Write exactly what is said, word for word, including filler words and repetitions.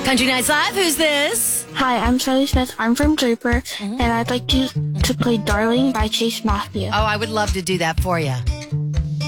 Country Nights Live, who's this? Hi, I'm Charlie Smith. I'm from Draper, mm-hmm. and I'd like you to play Darling by Chase Matthew. Oh, I would love to do that for you.